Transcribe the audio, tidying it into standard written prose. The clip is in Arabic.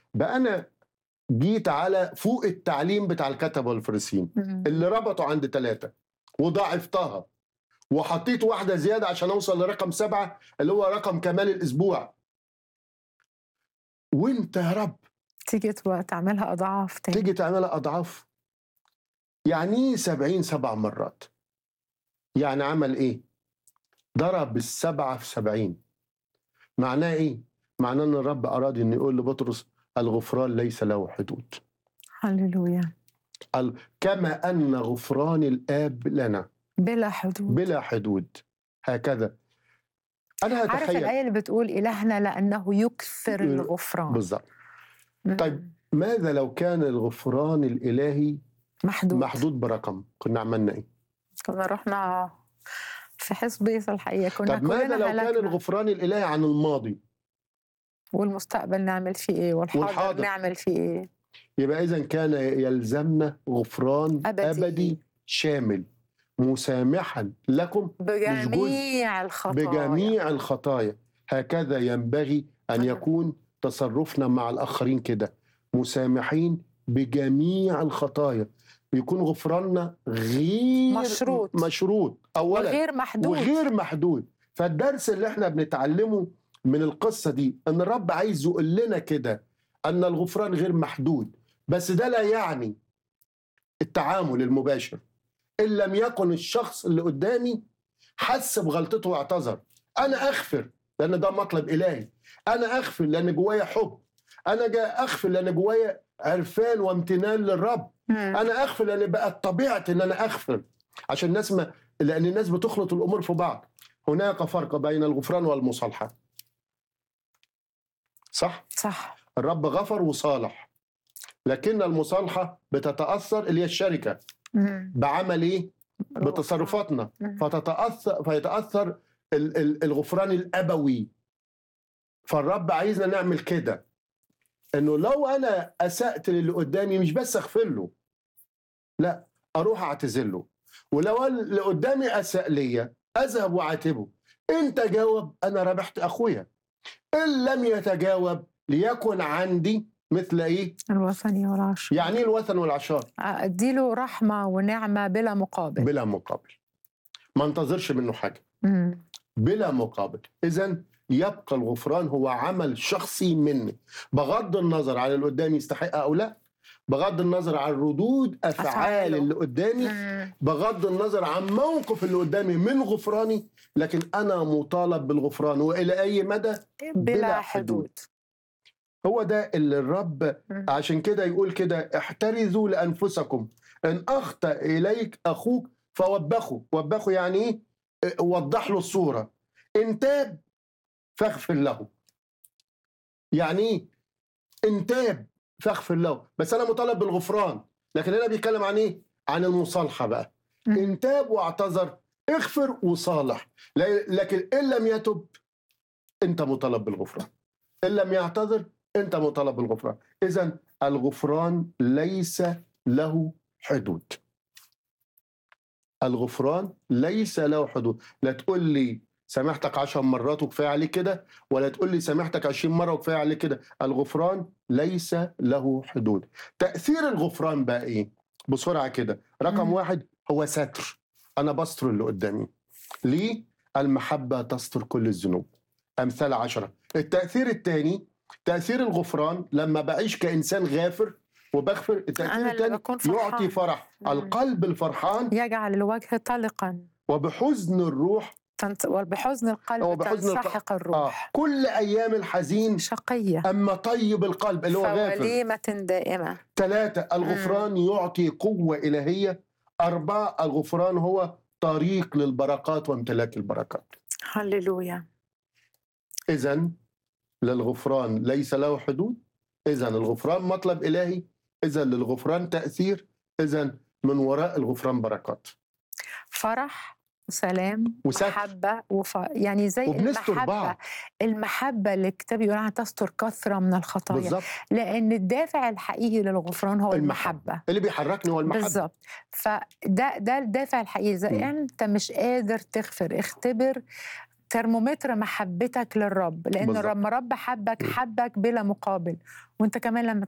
بقى أنا جيت على فوق التعليم بتاع الكتبة والفريسيين اللي ربطوا عند 3 وضاعفتها وحطيت واحدة زيادة عشان أوصل لرقم 7 اللي هو رقم كمال الأسبوع. وانت يا رب تيجي تعملها أضعاف تاني. تيجي تعملها أضعاف. يعني ايه 70 7 مرات؟ يعني عمل ايه؟ ضرب 7 في 70. معناه ايه؟ معناه ان الرب اراد ان يقول لبطرس الغفران ليس له حدود. هللويا. كما ان غفران الاب لنا بلا حدود. بلا حدود هكذا. انا عارف هتخيل الآية اللي بتقول إلهنا لأنه يكثر الغفران. بالظبط. طيب ماذا لو كان الغفران الالهي محدود برقم؟ كنا عملنا ايه؟ كنا رحنا في حسبية الحقيقة. كنا طب ماذا لو هلكنا. كان الغفران الالهي عن الماضي والمستقبل نعمل فيه ايه والحاضر نعمل فيه ايه؟ يبقى إذن كان يلزمنا غفران أبدي شامل مسامحا لكم بجميع الخطايا. هكذا ينبغي أن يكون تصرفنا مع الآخرين كده، مسامحين بجميع الخطايا. يكون غفراننا غير مشروط أولا وغير محدود. فالدرس اللي احنا بنتعلمه من القصة دي أن الرب عايز يقول لنا كده أن الغفران غير محدود، بس ده لا يعني التعامل المباشر إن لم يكن الشخص اللي قدامي حس بغلطته واعتذر. أنا أغفر لأن ده مطلب إلهي، أنا أغفر لأن جوايا حب، أنا أغفر لأن جوايا عرفان وامتنان للرب، أنا أغفر لأن بقت طبيعتي إن أنا أغفر. عشان الناس لأن الناس بتخلط الأمور في بعض. هناك فرق بين الغفران والمصالحة. صح؟ الرب غفر وصالح، لكن المصالحة بتتأثر اللي هي الشركة بعمل إيه؟ بتصرفاتنا، فيتأثر الغفران الأبوي. فالرب عايزنا نعمل كده، إنه لو أنا أسأت للي قدامي مش بس أغفر له، لا، أروح أعتذر له. ولو اللي قدامي أساء ليا أذهب وأعاتبه. إن تجاوب أنا ربحت أخويا، إن لم يتجاوب ليكن عندي مثل إيه؟ الوثني والعشار. يعني إيه الوثن والعشار؟ أديله رحمة ونعمة بلا مقابل. بلا مقابل، ما انتظرش منه حاجة. بلا مقابل. إذن يبقى الغفران هو عمل شخصي مني، بغض النظر عن اللي قدامي يستحق أو لا، بغض النظر عن ردود أفعال اللي قدامي، بغض النظر عن موقف اللي قدامي من غفراني، لكن أنا مطالب بالغفران وإلى أي مدى؟ بلا حدود. هو ده اللي الرب عشان كده يقول كده احترزوا لأنفسكم إن أخطأ إليك أخوك فوبخه. وبخه يعني إيه؟ وضح له الصورة. إن تاب فاغفر له. يعني إيه؟ إن تاب فاغفر له. بس أنا مطالب بالغفران، لكن أنا بيتكلم عن إيه؟ عن المصالحة بقى. إن تاب واعتذر اغفر وصالح، لكن إن لم يتب أنت مطالب بالغفران، إن لم يعتذر أنت مطالب بالغفران. إذن الغفران ليس له حدود. الغفران ليس له حدود. لا تقول لي سامحتك 10 مرات وكفاية عليك كده، ولا تقول لي سامحتك 20 مرة وكفاية عليك كده. الغفران ليس له حدود. تأثير الغفران بقى إيه؟ بسرعة كده. رقم 1 هو ستر. أنا بستر اللي قدامي. ليه؟ المحبة تستر كل الذنوب. أمثال 10. التأثير الثاني تأثير الغفران لما بعيش كإنسان غافر وبغفر. التأثير الثاني يعطي فرح. القلب الفرحان يجعل الوجه طلقا، وبحزن الروح وبحزن القلب تنسحق الروح. كل أيام الحزين شقية، أما طيب القلب اللي هو غافر. وليمة دائمة. 3 الغفران يعطي قوة إلهية. 4 الغفران هو طريق للبركات وامتلاك البركات. هللويا. إذن للغفران ليس له حدود. إذن الغفران مطلب إلهي. إذن للغفران تأثير. إذن من وراء الغفران بركات، فرح وسلام ومحبة يعني زي المحبة اللي الكتاب يقول عنها تستر كثرة من الخطايا بالزبط. لأن الدافع الحقيقي للغفران هو المحبة. اللي بيحركني هو المحبة بالظبط. فده الدافع الحقيقي. إذا أنت مش قادر تغفر، اختبر ترمومتر محبتك للرب، لأن بالظبط. لما رب حبك بلا مقابل، وانت كمان لما